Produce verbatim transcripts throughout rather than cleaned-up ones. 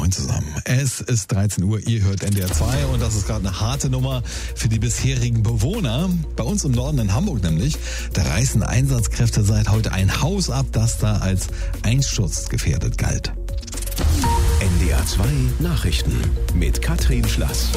Moin zusammen. Es ist dreizehn Uhr, ihr hört N D R zwei und das ist gerade eine harte Nummer für die bisherigen Bewohner. Bei uns im Norden in Hamburg nämlich, da reißen Einsatzkräfte seit heute ein Haus ab, das da als einsturzgefährdet galt. N D R zwei Nachrichten mit Katrin Schlass.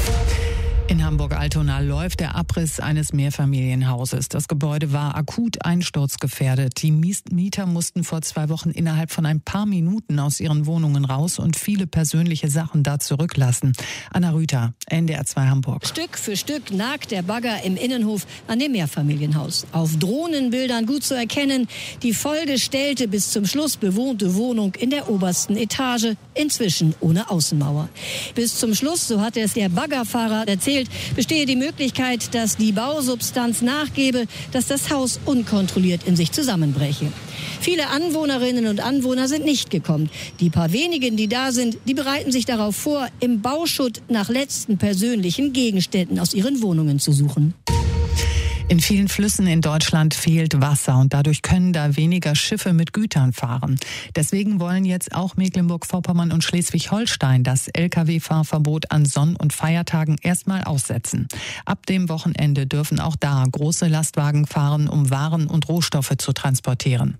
In Hamburg-Altona läuft der Abriss eines Mehrfamilienhauses. Das Gebäude war akut einsturzgefährdet. Die Mieter mussten vor zwei Wochen innerhalb von ein paar Minuten aus ihren Wohnungen raus und viele persönliche Sachen da zurücklassen. Anna Rüther, N D R zwei Hamburg. Stück für Stück nagt der Bagger im Innenhof an dem Mehrfamilienhaus. Auf Drohnenbildern gut zu erkennen, die vollgestellte, bis zum Schluss bewohnte Wohnung in der obersten Etage, inzwischen ohne Außenmauer. Bis zum Schluss, so hat es der Baggerfahrer erzählt, bestehe die Möglichkeit, dass die Bausubstanz nachgebe, dass das Haus unkontrolliert in sich zusammenbreche. Viele Anwohnerinnen und Anwohner sind nicht gekommen. Die paar wenigen, die da sind, die bereiten sich darauf vor, im Bauschutt nach letzten persönlichen Gegenständen aus ihren Wohnungen zu suchen. In vielen Flüssen in Deutschland fehlt Wasser und dadurch können da weniger Schiffe mit Gütern fahren. Deswegen wollen jetzt auch Mecklenburg-Vorpommern und Schleswig-Holstein das L K W-Fahrverbot an Sonn- und Feiertagen erstmal aussetzen. Ab dem Wochenende dürfen auch da große Lastwagen fahren, um Waren und Rohstoffe zu transportieren.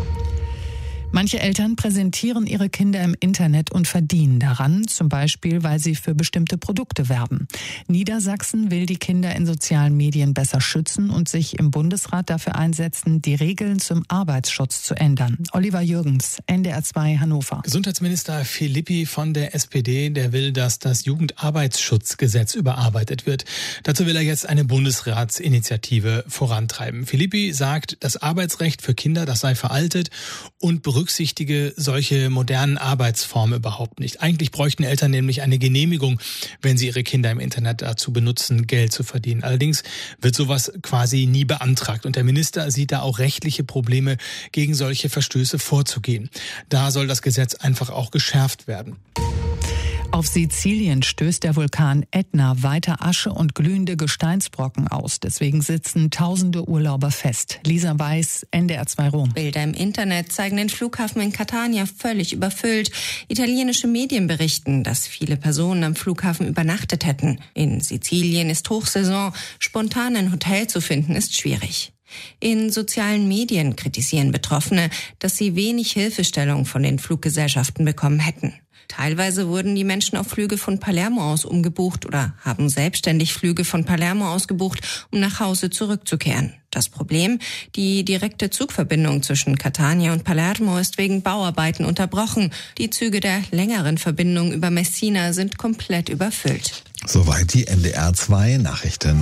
Manche Eltern präsentieren ihre Kinder im Internet und verdienen daran, zum Beispiel, weil sie für bestimmte Produkte werben. Niedersachsen will die Kinder in sozialen Medien besser schützen und sich im Bundesrat dafür einsetzen, die Regeln zum Arbeitsschutz zu ändern. Oliver Jürgens, N D R zwei Hannover. Gesundheitsminister Philippi von der S P D, der will, dass das Jugendarbeitsschutzgesetz überarbeitet wird. Dazu will er jetzt eine Bundesratsinitiative vorantreiben. Philippi sagt, das Arbeitsrecht für Kinder, das sei veraltet und berücksichtige solche modernen Arbeitsformen überhaupt nicht. Eigentlich bräuchten Eltern nämlich eine Genehmigung, wenn sie ihre Kinder im Internet dazu benutzen, Geld zu verdienen. Allerdings wird sowas quasi nie beantragt und der Minister sieht da auch rechtliche Probleme, gegen solche Verstöße vorzugehen. Da soll das Gesetz einfach auch geschärft werden. Auf Sizilien stößt der Vulkan Ätna weiter Asche und glühende Gesteinsbrocken aus. Deswegen sitzen tausende Urlauber fest. Lisa Weiß, N D R zwei Rom. Bilder im Internet zeigen den Flughafen in Catania völlig überfüllt. Italienische Medien berichten, dass viele Personen am Flughafen übernachtet hätten. In Sizilien ist Hochsaison. Spontan ein Hotel zu finden ist schwierig. In sozialen Medien kritisieren Betroffene, dass sie wenig Hilfestellung von den Fluggesellschaften bekommen hätten. Teilweise wurden die Menschen auf Flüge von Palermo aus umgebucht oder haben selbstständig Flüge von Palermo aus gebucht, um nach Hause zurückzukehren. Das Problem? Die direkte Zugverbindung zwischen Catania und Palermo ist wegen Bauarbeiten unterbrochen. Die Züge der längeren Verbindung über Messina sind komplett überfüllt. Soweit die N D R zwei Nachrichten.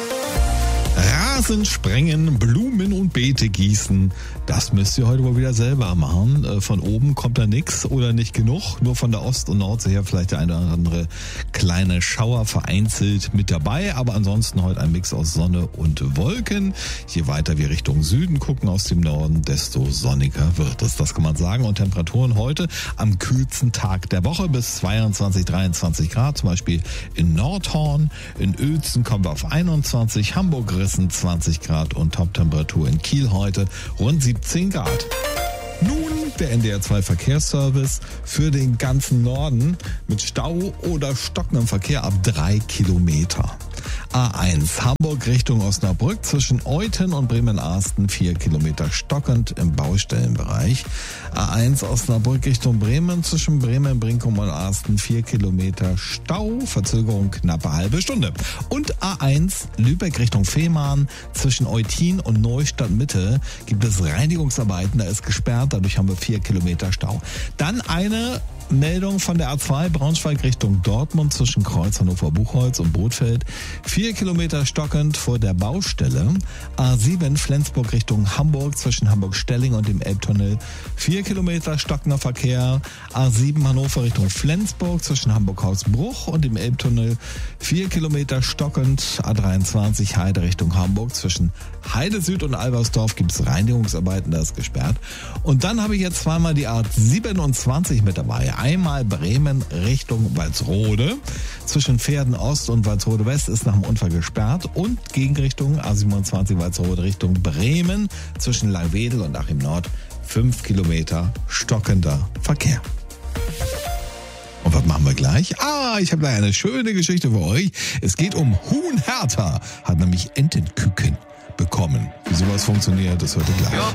Rasen sprengen, Blumen und Beete gießen. Das müsst ihr heute wohl wieder selber machen. Von oben kommt da nichts oder nicht genug. Nur von der Ost- und Nordsee her vielleicht der eine oder andere kleine Schauer vereinzelt mit dabei. Aber ansonsten heute ein Mix aus Sonne und Wolken. Je weiter wir Richtung Süden gucken aus dem Norden, desto sonniger wird es. Das kann man sagen. Und Temperaturen heute am kühlsten Tag der Woche bis zweiundzwanzig, dreiundzwanzig Grad. Zum Beispiel in Nordhorn. In Uelzen kommen wir auf einundzwanzig. Hamburg zwanzig Grad und Toptemperatur in Kiel heute rund siebzehn Grad. Nun der N D R zwei Verkehrsservice für den ganzen Norden mit Stau oder stockendem Verkehr ab drei Kilometer. A eins Hamburg Richtung Osnabrück zwischen Euthen und Bremen-Arsten vier Kilometer stockend im Baustellenbereich. A eins Osnabrück Richtung Bremen zwischen Bremen, Brinkum und Arsten vier Kilometer Stau, Verzögerung knappe halbe Stunde. Und A eins Lübeck Richtung Fehmarn zwischen Eutin und Neustadt Mitte gibt es Reinigungsarbeiten, da ist gesperrt, dadurch haben wir vier Kilometer Stau. Dann eine Meldung von der A zwei Braunschweig Richtung Dortmund zwischen Kreuz Hannover-Buchholz und Bothfeld. Vier Kilometer stockend vor der Baustelle. A sieben Flensburg Richtung Hamburg zwischen Hamburg-Stelling und dem Elbtunnel. Vier Kilometer stockender Verkehr. A sieben Hannover Richtung Flensburg zwischen Hamburg-Hausbruch und dem Elbtunnel. Vier Kilometer stockend. A dreiundzwanzig Heide Richtung Hamburg zwischen Heide Süd und Albersdorf gibt es Reinigungsarbeiten, da ist gesperrt. Und dann habe ich jetzt zweimal die A siebenundzwanzig mit dabei. Einmal Bremen Richtung Walsrode. Zwischen Pferden Ost und Walsrode West ist nach dem Unfall gesperrt. Und Gegenrichtung A siebenundzwanzig Walsrode Richtung Bremen zwischen Langwedel und Achim Nord fünf Kilometer stockender Verkehr. Und machen wir gleich. Ah, ich habe da eine schöne Geschichte für euch. Es geht um Huhn Hertha, hat nämlich Entenküken bekommen. Wie sowas funktioniert, das hört ihr gleich.